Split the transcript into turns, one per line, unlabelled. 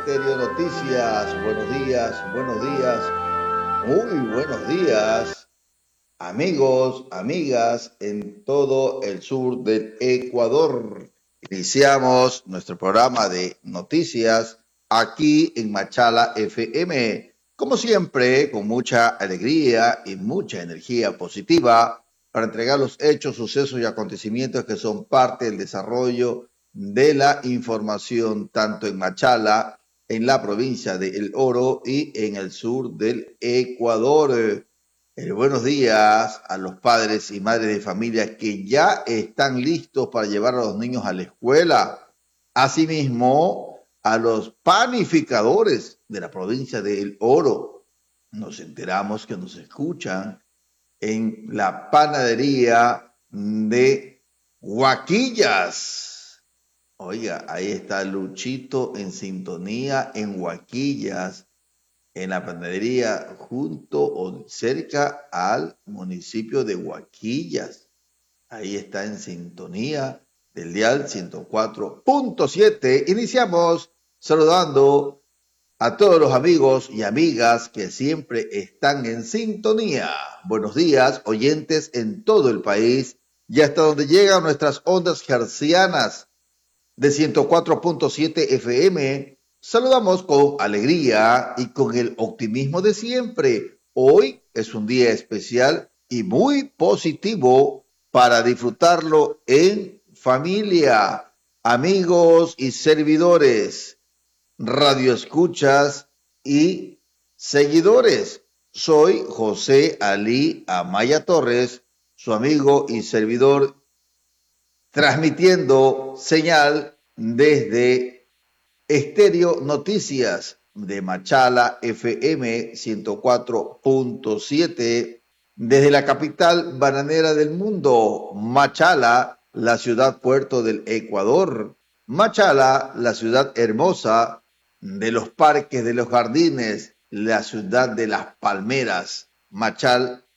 Estéreo Noticias. Buenos días, muy buenos días, amigos, amigas en todo el sur del Ecuador. Iniciamos nuestro programa de noticias aquí en Machala FM. Como siempre, con mucha alegría y mucha energía positiva para entregar los hechos, sucesos y acontecimientos que son parte del desarrollo de la información tanto en Machala, en la provincia de El Oro y en el sur del Ecuador. Buenos días a los padres y madres de familia que ya están listos para llevar a los niños a la escuela. Asimismo, a los panificadores de la provincia de El Oro. Nos enteramos que nos escuchan en la panadería de Huaquillas. Oiga, ahí está Luchito en sintonía en Huaquillas, en la panadería junto o cerca al municipio de Huaquillas. Ahí está en sintonía del dial 104.7. Iniciamos saludando a todos los amigos y amigas que siempre están en sintonía. Buenos días, oyentes en todo el país y hasta donde llegan nuestras ondas hercianas de 104.7 FM. Saludamos con alegría y con el optimismo de siempre. Hoy es un día especial y muy positivo para disfrutarlo en familia, amigos y servidores, radioescuchas y seguidores. Soy José Ali Amaya Torres, su amigo y servidor, transmitiendo señal desde Estéreo Noticias de Machala FM 104.7, desde la capital bananera del mundo, Machala, la ciudad puerto del Ecuador, Machala, la ciudad hermosa de los parques, de los jardines, la ciudad de las palmeras,